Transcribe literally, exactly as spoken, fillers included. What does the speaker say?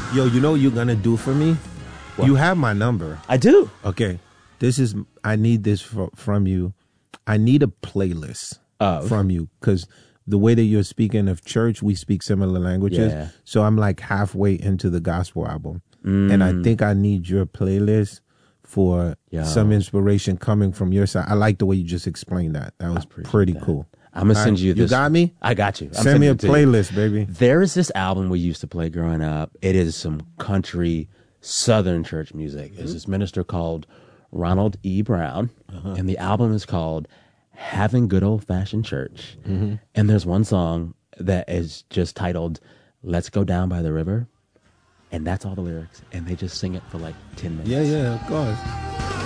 Yo, you know what you're gonna do for me? What? You have my number. I do. Okay. This is, I need this fro- from you. I need a playlist Oh. from you because the way that you're speaking of church, we speak similar languages. Yeah. So I'm like halfway into the gospel album. Mm. And I think I need your playlist for Yo. some inspiration coming from your side. I like the way you just explained that. That was pretty that. cool. I'm gonna All send right, you this. You got me? I got you. I'm Send me a sending it to you. playlist, baby. There is this album we used to play growing up. It is some country Southern church music. There's this minister called Ronald E. Brown, Uh-huh. and the album is called Having Good Old Fashioned Church. Mm-hmm. And there's one song that is just titled Let's Go Down by the River. And that's all the lyrics. And they just sing it for like ten minutes. Yeah, yeah, of course.